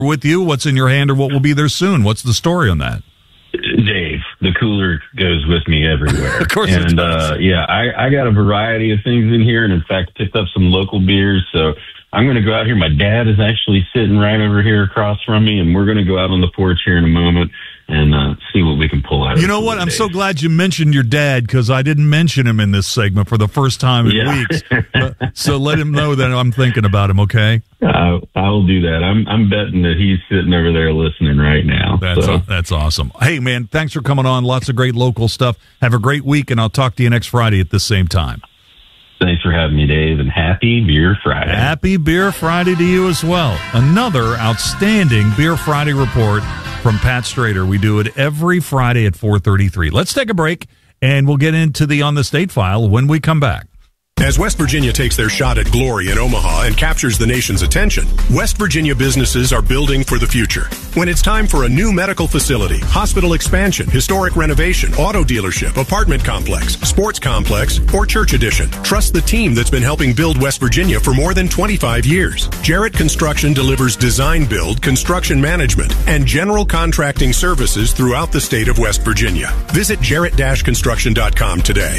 with you? What's in your hand or what will be there soon? What's the story on that? Dave, the cooler goes with me everywhere. Of course and, it does. I got a variety of things in here, and in fact, picked up some local beers, so I'm going to go out here. My dad is actually sitting right over here across from me, and we're going to go out on the porch here in a moment and see what we can pull out. You know what? I'm so glad you mentioned your dad, because I didn't mention him in this segment for the first time in weeks. So let him know that I'm thinking about him, okay? I will do that. I'm betting that he's sitting over there listening right now. That's awesome. Hey, man, thanks for coming on. Lots of great local stuff. Have a great week, and I'll talk to you next Friday at this same time. Thanks for having me, Dave, and happy Beer Friday. Happy Beer Friday to you as well. Another outstanding Beer Friday report from Pat Strader. We do it every Friday at 4:33. Let's take a break, and we'll get into the On the State File when we come back. As West Virginia takes their shot at glory in Omaha and captures the nation's attention, West Virginia businesses are building for the future. When it's time for a new medical facility, hospital expansion, historic renovation, auto dealership, apartment complex, sports complex, or church addition, trust the team that's been helping build West Virginia for more than 25 years. Jarrett Construction delivers design build, construction management, and general contracting services throughout the state of West Virginia. Visit jarrett-construction.com today.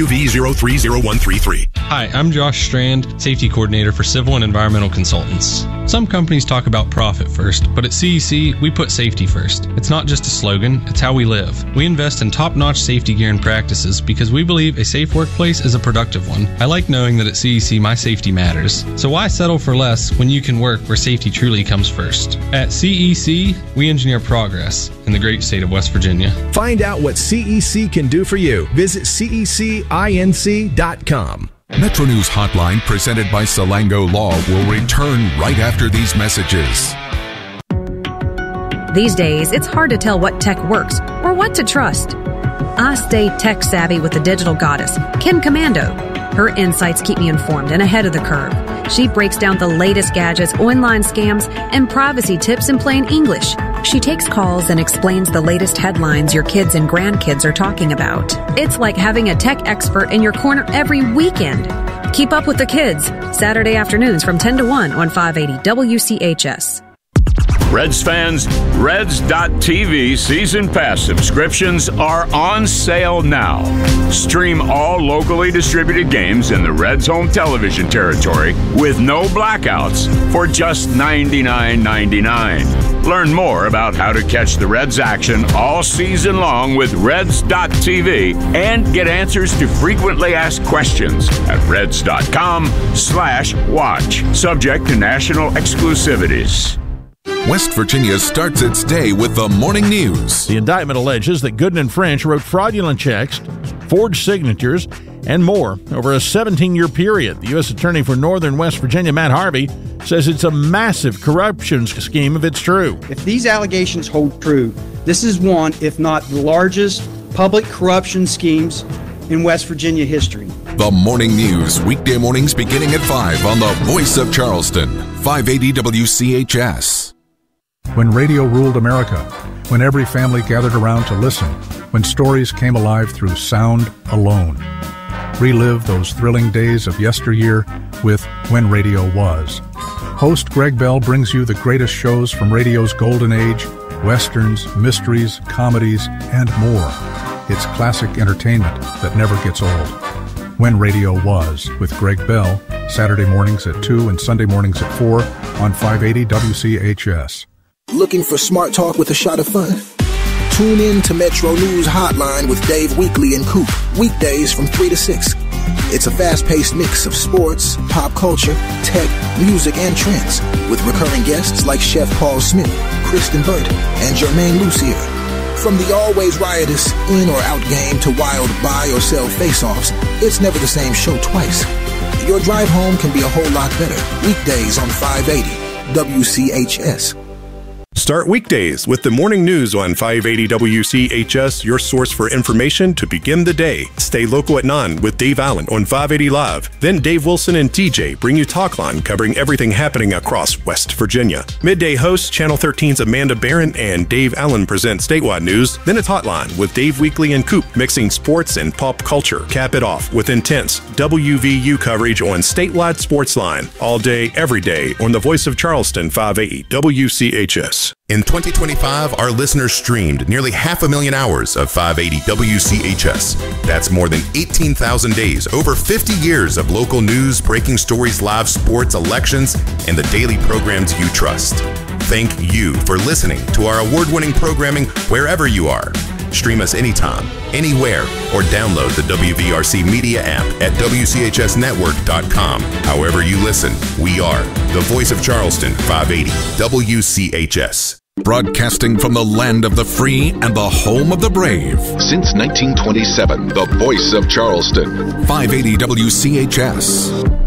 WV030133. Hi, I'm Josh Strand, Safety Coordinator for Civil and Environmental Consultants. Some companies talk about profit first, but at CEC, we put safety first. It's not just a slogan, it's how we live. We invest in top-notch safety gear and practices because we believe a safe workplace is a productive one. I like knowing that at CEC, my safety matters. So why settle for less when you can work where safety truly comes first? At CEC, we engineer progress in the great state of West Virginia. Find out what CEC can do for you. Visit cecinc.com. Metro News Hotline, presented by Salango Law, will return right after these messages. These days, it's hard to tell what tech works or what to trust. I stay tech savvy with the digital goddess, Kim Commando. Her insights keep me informed and ahead of the curve. She breaks down the latest gadgets, online scams, and privacy tips in plain English. She takes calls and explains the latest headlines your kids and grandkids are talking about. It's like having a tech expert in your corner every weekend. Keep up with the kids, Saturday afternoons from 10 to 1 on 580 WCHS. Reds fans, Reds.TV season pass subscriptions are on sale now. Stream all locally distributed games in the Reds home television territory with no blackouts for just $99.99. Learn more about how to catch the Reds action all season long with Reds.TV and get answers to frequently asked questions at Reds.com/watch. Subject to national exclusivities. West Virginia starts its day with the morning news. The indictment alleges that Gooden and French wrote fraudulent checks, forged signatures, and more over a 17-year period. The U.S. Attorney for Northern West Virginia, Matt Harvey, says it's a massive corruption scheme if it's true. If these allegations hold true, this is one, if not the largest, public corruption schemes in West Virginia history. The morning news, weekday mornings beginning at 5 on the Voice of Charleston, 580 WCHS. When radio ruled America, when every family gathered around to listen, when stories came alive through sound alone. Relive those thrilling days of yesteryear with When Radio Was. Host Greg Bell brings you the greatest shows from radio's golden age, westerns, mysteries, comedies, and more. It's classic entertainment that never gets old. When Radio Was with Greg Bell, Saturday mornings at 2 and Sunday mornings at 4 on 580 WCHS. Looking for smart talk with a shot of fun? Tune in to Metro News Hotline with Dave Weekley and Coop, weekdays from 3 to 6. It's a fast-paced mix of sports, pop culture, tech, music, and trends, with recurring guests like Chef Paul Smith, Kristen Burt, and Jermaine Lucier. From the always riotous in or out game to wild buy or sell face-offs, it's never the same show twice. Your drive home can be a whole lot better. Weekdays on 580 WCHS. Start weekdays with the morning news on 580 WCHS, your source for information to begin the day. Stay local at 9 with Dave Allen on 580 Live. Then Dave Wilson and TJ bring you Talkline, covering everything happening across West Virginia. Midday hosts Channel 13's Amanda Barron and Dave Allen present statewide news. Then it's Hotline with Dave Weekly and Coop, mixing sports and pop culture. Cap it off with intense WVU coverage on statewide Sports Line. All day, every day on the Voice of Charleston, 580 WCHS. In 2025, our listeners streamed nearly 500,000 hours of 580 WCHS. That's more than 18,000 days, over 50 years of local news, breaking stories, live sports, elections, and the daily programs you trust. Thank you for listening to our award-winning programming wherever you are. Stream us anytime, anywhere, or download the WVRC Media app at WCHSnetwork.com. However you listen, we are the Voice of Charleston, 580 WCHS. Broadcasting from the land of the free and the home of the brave. Since 1927, the Voice of Charleston, 580 WCHS.